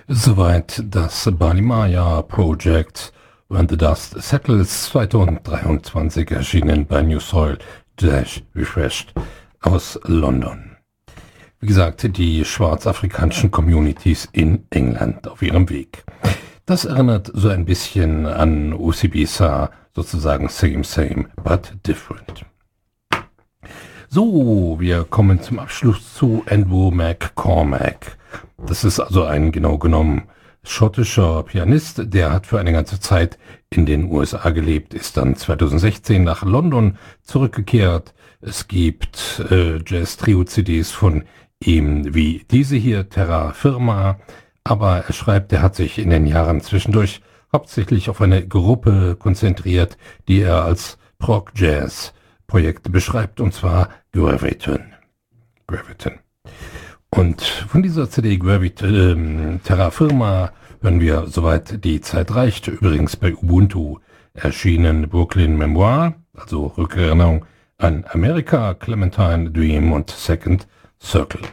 Soweit das Balimaya Project When the Dust Settles 2023 erschienen bei New Soil Refreshed aus London. Wie gesagt, die schwarzafrikanischen Communities in England auf ihrem Weg. Das erinnert so ein bisschen an Usibisa, sozusagen same, but different. So, wir kommen zum Abschluss zu Andrew McCormack. Das ist also ein genau genommen schottischer Pianist, der hat für eine ganze Zeit in den USA gelebt, ist dann 2016 nach London zurückgekehrt. Es gibt Jazz-Trio-CDs von ihm wie diese hier, Terra Firma, aber er schreibt, er hat sich in den Jahren zwischendurch hauptsächlich auf eine Gruppe konzentriert, die er als Prog-Jazz-Projekt beschreibt, und zwar Graviton. Und von dieser CD Terra Firma hören wir Soweit die Zeit reicht, übrigens bei Ubuntu erschienen Brooklyn Memoir, also Rückerinnerung an Amerika, Clementine Dream und Second Circle.